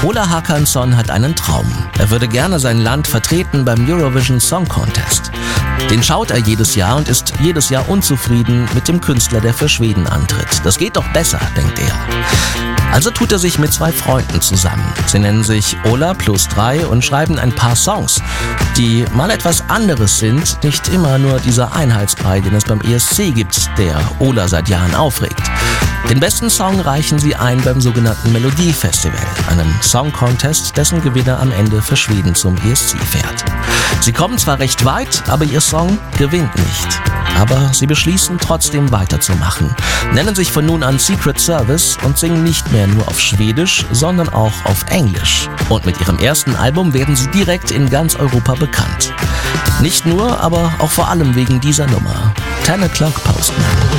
Ola Håkansson hat einen Traum. Er würde gerne sein Land vertreten beim Eurovision Song Contest. Den schaut er jedes Jahr und ist jedes Jahr unzufrieden mit dem Künstler, der für Schweden antritt. Das geht doch besser, denkt er. Also tut er sich mit 2 Freunden zusammen. Sie nennen sich Ola plus 3 und schreiben ein paar Songs, die mal etwas anderes sind, nicht immer nur dieser Einheitsbrei, den es beim ESC gibt, der Ola seit Jahren aufregt. Den besten Song reichen sie ein beim sogenannten Melodiefestival, einem Song-Contest, dessen Gewinner am Ende für Schweden zum ESC fährt. Sie kommen zwar recht weit, aber ihr Song gewinnt nicht. Aber sie beschließen trotzdem weiterzumachen, nennen sich von nun an Secret Service und singen nicht mehr nur auf Schwedisch, sondern auch auf Englisch. Und mit ihrem ersten Album werden sie direkt in ganz Europa bekannt. Nicht nur, aber auch vor allem wegen dieser Nummer. 10 O'Clock Postman.